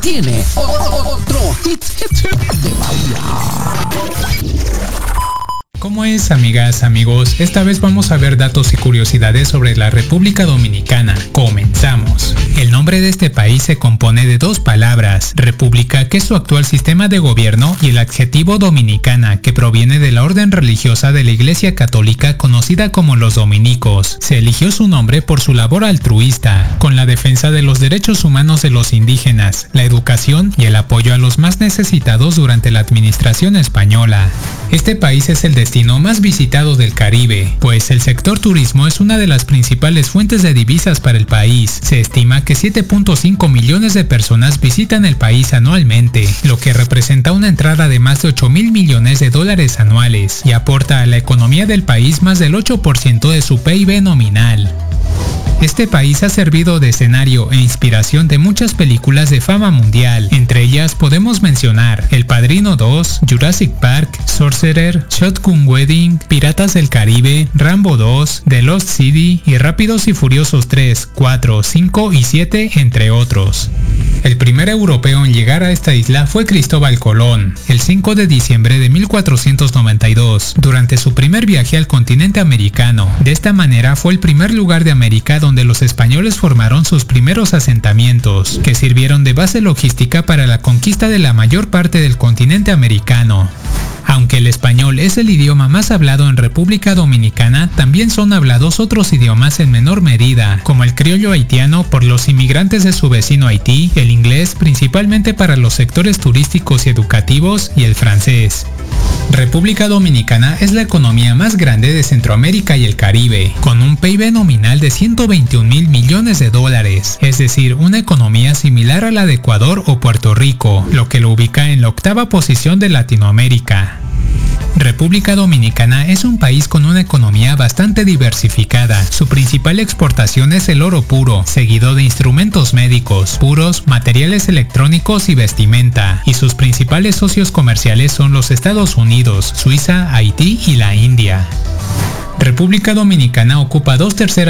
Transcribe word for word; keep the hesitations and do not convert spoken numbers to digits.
tiene otro hit, hit de Bahía. ¿Cómo es, amigas, amigos? Esta vez vamos a ver datos y curiosidades sobre la República Dominicana. Comenzamos. El nombre de este país se compone de dos palabras: república, que es su actual sistema de gobierno, y el adjetivo dominicana, que proviene de la orden religiosa de la Iglesia Católica conocida como los dominicos. Se eligió su nombre por su labor altruista, con la defensa de los derechos humanos de los indígenas, la educación y el apoyo a los más necesitados durante la administración española. Este país es el destino más visitado del Caribe, pues el sector turismo es una de las principales fuentes de divisas para el país. Se estima que siete punto cinco millones de personas visitan el país anualmente, lo que representa una entrada de más de ocho mil millones de dólares anuales y aporta a la economía del país más del ocho por ciento de su P I B nominal. Este país ha servido de escenario e inspiración de muchas películas de fama mundial. Entre ellas podemos mencionar El Padrino dos, Jurassic Park, Sorcerer, Shotgun Wedding, Piratas del Caribe, Rambo dos, The Lost City y Rápidos y Furiosos tres, cuatro, cinco y siete, entre otros. El primer europeo en llegar a esta isla fue Cristóbal Colón, el cinco de diciembre de mil cuatrocientos noventa y dos, durante su primer viaje al continente americano. De esta manera fue el primer lugar de América donde donde los españoles formaron sus primeros asentamientos, que sirvieron de base logística para la conquista de la mayor parte del continente americano. Aunque el español es el idioma más hablado en República Dominicana, también son hablados otros idiomas en menor medida, como el criollo haitiano por los inmigrantes de su vecino Haití, el inglés principalmente para los sectores turísticos y educativos, y el francés. República Dominicana es la economía más grande de Centroamérica y el Caribe, con un P I B nominal de ciento veintiún mil millones de dólares, es decir, una economía similar a la de Ecuador o Puerto Rico, lo que lo ubica en la octava posición de Latinoamérica. República Dominicana es un país con una economía bastante diversificada. Su principal exportación es el oro puro, seguido de instrumentos médicos, puros, materiales electrónicos y vestimenta, y sus principales socios comerciales son los Estados Unidos, Suiza, Haití y la India. República Dominicana ocupa dos terceras